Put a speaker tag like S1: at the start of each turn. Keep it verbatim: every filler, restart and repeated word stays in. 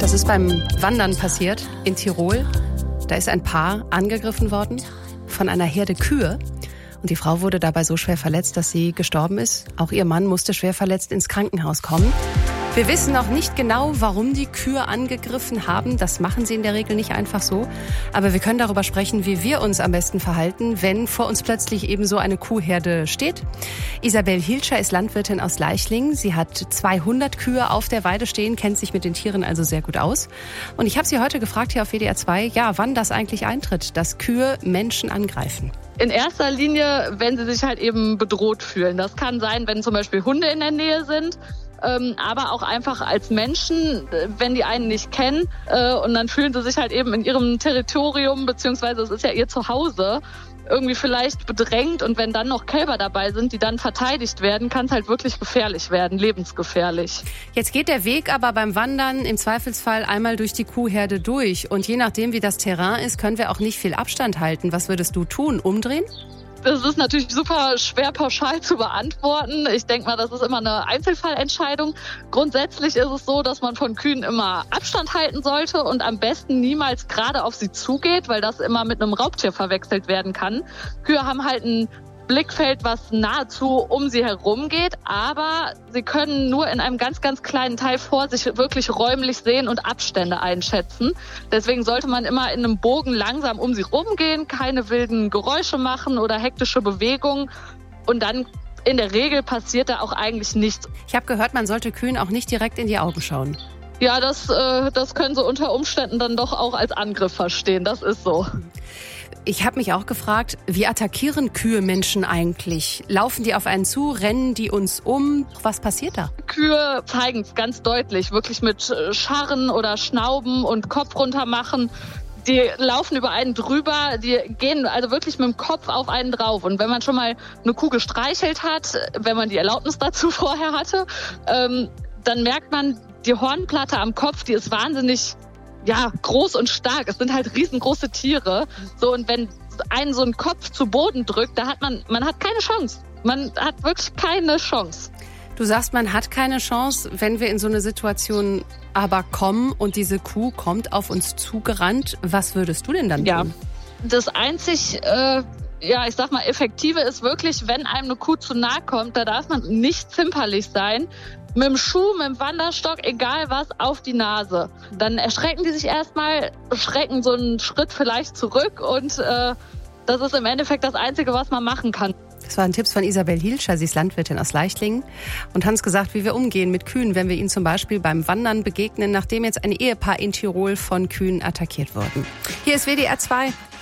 S1: Das ist beim Wandern passiert in Tirol. Da ist ein Paar angegriffen worden von einer Herde Kühe. Und die Frau wurde dabei so schwer verletzt, dass sie gestorben ist. Auch ihr Mann musste schwer verletzt ins Krankenhaus kommen. Wir wissen noch nicht genau, warum die Kühe angegriffen haben. Das machen sie in der Regel nicht einfach so. Aber wir können darüber sprechen, wie wir uns am besten verhalten, wenn vor uns plötzlich eben so eine Kuhherde steht. Isabel Hilscher ist Landwirtin aus Leichlingen. Sie hat zweihundert Kühe auf der Weide stehen, kennt sich mit den Tieren also sehr gut aus. Und ich habe sie heute gefragt hier auf W D R zwei, ja, wann das eigentlich eintritt, dass Kühe Menschen angreifen.
S2: In erster Linie, wenn sie sich halt eben bedroht fühlen. Das kann sein, wenn zum Beispiel Hunde in der Nähe sind. Ähm, aber auch einfach als Menschen, wenn die einen nicht kennen äh, und dann fühlen sie sich halt eben in ihrem Territorium, beziehungsweise es ist ja ihr Zuhause, irgendwie vielleicht bedrängt, und wenn dann noch Kälber dabei sind, die dann verteidigt werden, kann es halt wirklich gefährlich werden, lebensgefährlich.
S1: Jetzt geht der Weg aber beim Wandern im Zweifelsfall einmal durch die Kuhherde durch, und je nachdem, wie das Terrain ist, können wir auch nicht viel Abstand halten. Was würdest du tun? Umdrehen?
S2: Das ist natürlich super schwer pauschal zu beantworten. Ich denke mal, das ist immer eine Einzelfallentscheidung. Grundsätzlich ist es so, dass man von Kühen immer Abstand halten sollte und am besten niemals gerade auf sie zugeht, weil das immer mit einem Raubtier verwechselt werden kann. Kühe haben halt ein Blickfeld, was nahezu um sie herum geht, aber sie können nur in einem ganz, ganz kleinen Teil vor sich wirklich räumlich sehen und Abstände einschätzen. Deswegen sollte man immer in einem Bogen langsam um sie rumgehen, keine wilden Geräusche machen oder hektische Bewegungen, und dann in der Regel passiert da auch eigentlich nichts.
S1: Ich habe gehört, man sollte Kühen auch nicht direkt in die Augen schauen.
S2: Ja, das, äh, das können sie unter Umständen dann doch auch als Angriff verstehen, das ist so.
S1: Ich habe mich auch gefragt, wie attackieren Kühe Menschen eigentlich? Laufen die auf einen zu, rennen die uns um? Was passiert da?
S2: Kühe zeigen es ganz deutlich, wirklich mit Scharren oder Schnauben und Kopf runter machen. Die laufen über einen drüber, die gehen also wirklich mit dem Kopf auf einen drauf. Und wenn man schon mal eine Kuh gestreichelt hat, wenn man die Erlaubnis dazu vorher hatte, ähm, dann merkt man, die Hornplatte am Kopf, die ist wahnsinnig ja, groß und stark. Es sind halt riesengroße Tiere. So, und wenn einen so ein Kopf zu Boden drückt, da hat man, man hat keine Chance. Man hat wirklich keine Chance.
S1: Du sagst, man hat keine Chance, wenn wir in so eine Situation aber kommen und diese Kuh kommt auf uns zugerannt. Was würdest du denn dann tun?
S2: Ja, das einzig, äh, ja, ich sag mal, Effektive ist wirklich, wenn einem eine Kuh zu nahe kommt, da darf man nicht zimperlich sein. Mit dem Schuh, mit dem Wanderstock, egal was, auf die Nase. Dann erschrecken die sich erstmal, schrecken so einen Schritt vielleicht zurück, und äh, das ist im Endeffekt das Einzige, was man machen kann.
S1: Das waren Tipps von Isabel Hilscher, sie ist Landwirtin aus Leichlingen und hat uns gesagt, wie wir umgehen mit Kühen, wenn wir ihnen zum Beispiel beim Wandern begegnen, nachdem jetzt ein Ehepaar in Tirol von Kühen attackiert wurden. Hier ist W D R zwei.